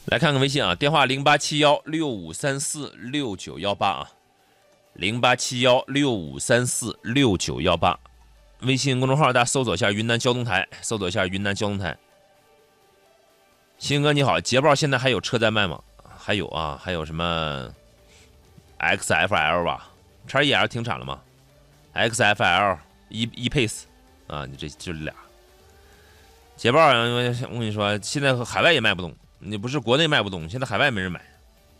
来看看微信啊，电话087165346918啊，087165346918。微信公众号大家搜索一下云南交通台，搜索一下云南交通台。鑫哥你好，捷豹现在还有车在卖吗？还有啊，还有什么 XFL 吧 ，XEL 停产了吗 ？XFL E-Pace 啊，你这就俩。捷豹我跟你说，现在海外也卖不动，你不是国内卖不动，现在海外没人买。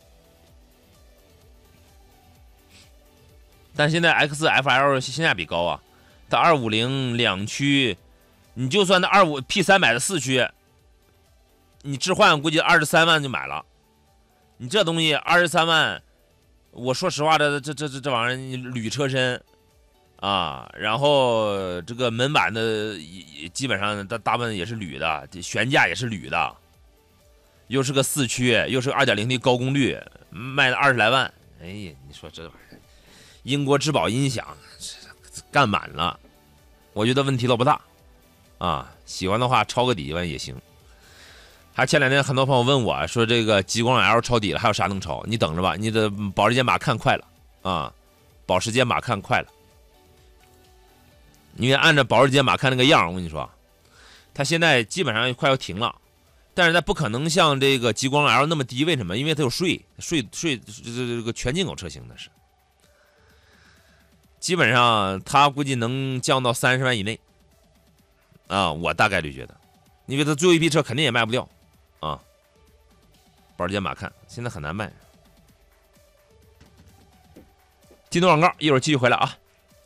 但现在 XFL 性价比高啊，它250两驱，你就算它P300的4驱，你置换估计23万就买了。你这东西23万，我说实话，这玩意儿铝车身啊，然后这个门板的基本上大部分也是铝的，悬架也是铝的，又是个4驱，又是个 2.0T 高功率，卖了20来万。哎呀，你说这玩意儿，英国质保音响干满了，我觉得问题都不大啊。喜欢的话抄个底也行。还前2天很多朋友问我说，这个极光 L 抄底了，还有啥能抄？你等着吧，你的保时捷马看快了啊，保时捷马看快了。因为按照保时捷马看那个样，我跟你说，它现在基本上快要停了，但是它不可能像这个极光 L 那么低，为什么？因为它有税，这个全进口车型的是，基本上它估计能降到30万以内啊，我大概率觉得，因为它最后一批车肯定也卖不掉啊。保时捷马看现在很难卖。进段广告，一会儿继续回来啊。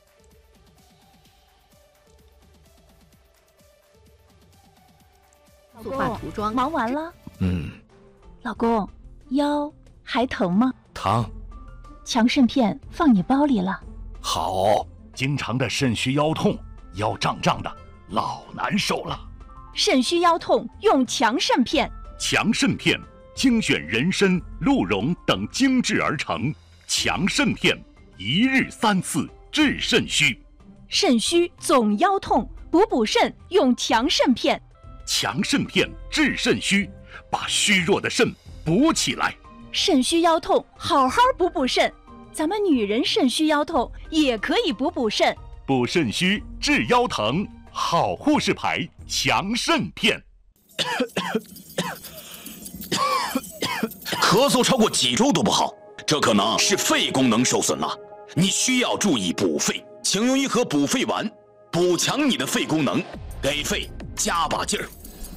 化涂装忙完了。 老公，腰还疼吗？ 疼。 强肾片放你包里了。 好，经常的肾虚腰痛，腰胀胀的，老难受了。 肾虚腰痛用强肾片。 强肾片精选人参、鹿茸等精制而成，强肾片一日3次治肾虚。 肾虚总腰痛，补肾用强肾片。 强肾片治肾虚，把虚弱的肾补起来。 肾虚腰痛，好好补肾。咱们女人肾虚腰痛也可以补肾。 补肾虚治腰疼，好护士牌强肾片。 咳嗽超过几周都不好，这可能是肺功能受损了。你需要注意补肺，请用一盒补肺丸，补强你的肺功能，给肺加把劲儿。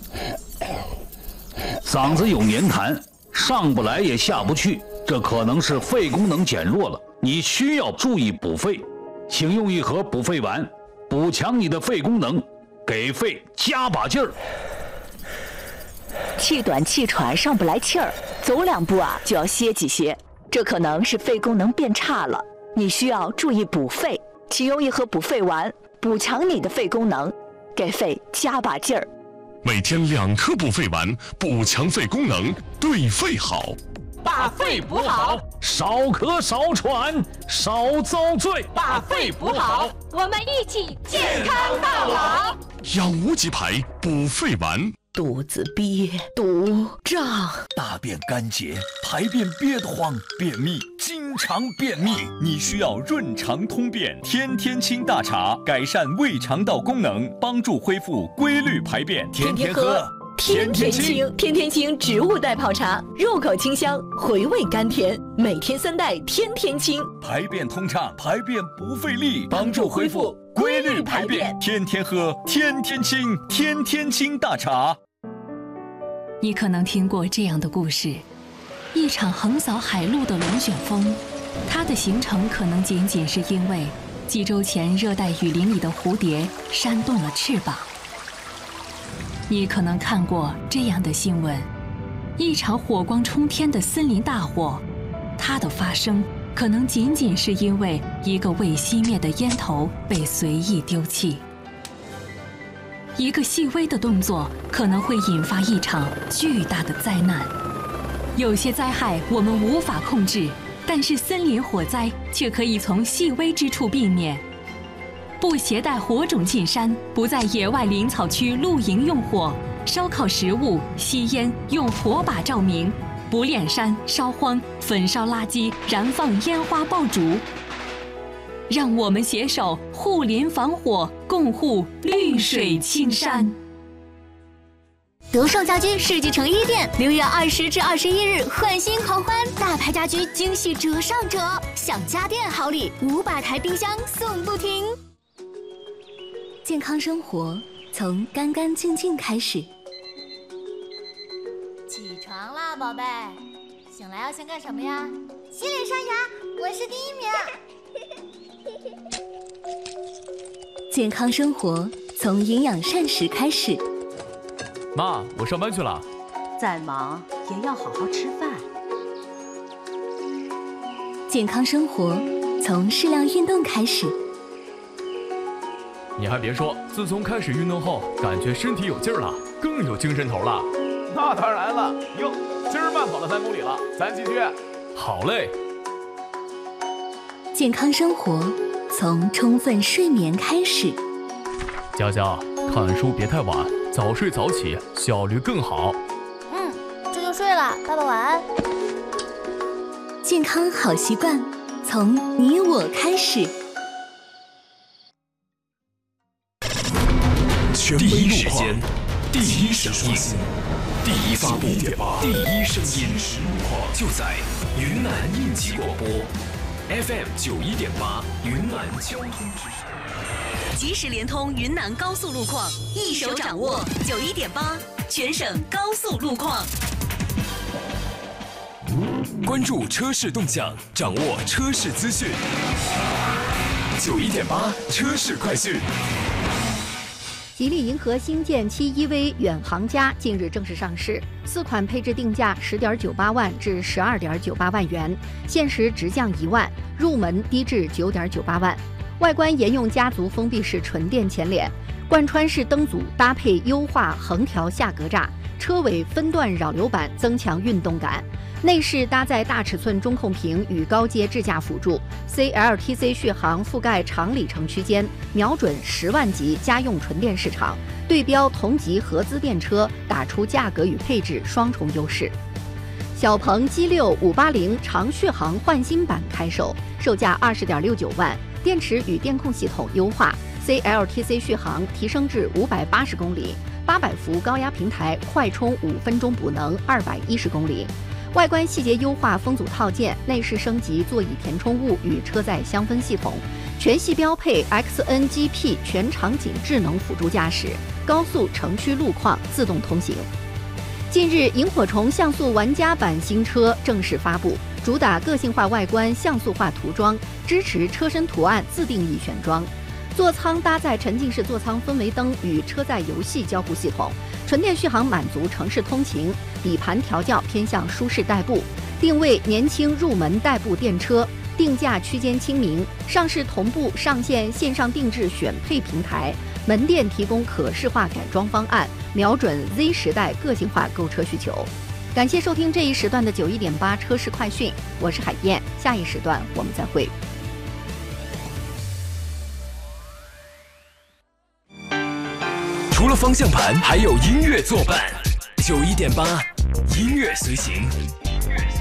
嗓子有黏痰，上不来也下不去，这可能是肺功能减弱了。你需要注意补肺，请用一盒补肺丸，补强你的肺功能，给肺加把劲儿。 气短气喘上不来气儿，走2步就要歇几歇，这可能是肺功能变差了。你需要注意补肺，请用一盒补肺丸，补强你的肺功能，给肺加把劲儿。 每天2颗补肺丸，补强肺功能，对肺好。 把肺补好， 少咳少喘少遭罪。 把肺补好， 我们一起健康到老。 养无极牌补肺丸。 肚子憋、堵、胀， 大便干结，排便憋得慌，便秘，经常便秘，你需要润肠通便天天清大茶，改善胃肠道功能，帮助恢复规律排便。天天喝， 天天清。天天清植物代泡茶，入口清香，回味甘甜，每天3袋，天天清， 排便通畅，排便不费力，帮助恢复规律排便。天天喝，天天清，天天清大茶。 你可能听过这样的故事：一场横扫海陆的龙卷风，它的形成可能仅仅是因为几周前热带雨林里的蝴蝶扇动了翅膀。你可能看过这样的新闻：一场火光冲天的森林大火，它的发生可能仅仅是因为一个未熄灭的烟头被随意丢弃。一个细微的动作可能会引发一场巨大的灾难。有些灾害我们无法控制，但是森林火灾却可以从细微之处避免。不携带火种进山，不在野外林草区露营用火， 烧烤食物、吸烟、用火把照明、捕脸山、烧荒、焚烧垃圾、燃放烟花爆竹。让我们携手护林防火，共护绿水青山。 德胜家居世纪城1店6月20至21日换新狂欢，大牌家居惊喜折上折，享家电好礼，500台冰箱送不停。健康生活从干干净净开始。 起床啦，宝贝！醒来要先干什么呀？洗脸刷牙，我是第1名。 健康生活从营养膳食开始。 妈，我上班去了。 再忙也要好好吃饭。 健康生活从适量运动开始。 你还别说，自从开始运动后，感觉身体有劲儿了，更有精神头了。 那当然了，哟，今儿慢跑了3公里了，咱继续。 好嘞。 健康生活从充分睡眠开始。 佳佳，看书别太晚，早睡早起，效率更好。 这就睡了，爸爸晚安。 健康好习惯从你我开始。 第一时间，第一声音，第一发布，第一声音，就在云南应急广播 FM 91.8云南交通之声。 及时联通云南高速路况，一手掌握91.8全省高速路况。 关注车市动向，掌握车市资讯。91.8车市快讯。 吉利银河星舰7 EV 远航家近日正式上市，4款配置定价10.98万至12.98万元，限时直降1万，入门低至9.98万。外观沿用家族封闭式纯电前脸，贯穿式灯组搭配优化横条下格栅，车尾分段扰流板增强运动感。内饰搭载大尺寸中控屏与高阶智驾辅助 ，CLTC 续航覆盖长里程区间，瞄准10万级家用纯电市场，对标同级合资电车，打出价格与配置双重优势。小鹏 G6 580长续航焕新版开售，售价20.69万。电池与电控系统优化 ，CLTC 续航提升至580公里，800伏高压平台，快充5分钟补能210公里。外观细节优化风阻套件，内饰升级座椅填充物与车载香氛系统，全系标配 XNGP 全场景智能辅助驾驶，高速城区路况自动通行。近日，萤火虫像素玩家版新车正式发布，主打个性化外观、像素化涂装，支持车身图案自定义选装。座舱搭载沉浸式座舱氛围灯与车载游戏交互系统，纯电续航满足城市通勤。底盘调教偏向舒适代步，定位年轻入门代步电车，定价区间亲民。上市同步上线线上定制选配平台，门店提供可视化改装方案，瞄准 Z 时代个性化购车需求。感谢收听这一时段的91.8车市快讯，我是海燕，下一时段我们再会。 除了方向盘，还有音乐作伴。91.8，音乐随行。